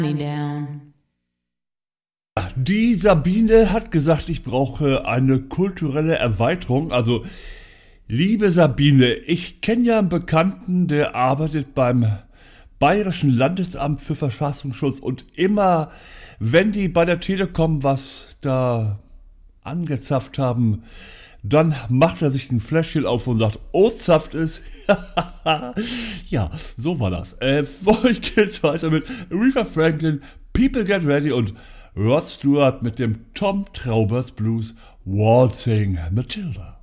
down. Die Sabine hat gesagt, ich brauche eine kulturelle Erweiterung. Also, liebe Sabine, ich kenne ja einen Bekannten, der arbeitet beim Bayerischen Landesamt für Verfassungsschutz und immer, wenn die bei der Telekom was da angezapft haben, dann macht er sich ein Fläschchen auf und sagt, oh, zapft es. Ja, so war das. Für euch geht's weiter mit Aretha Franklin, People Get Ready und Rod Stewart mit dem Tom Traubers Blues Waltzing Matilda.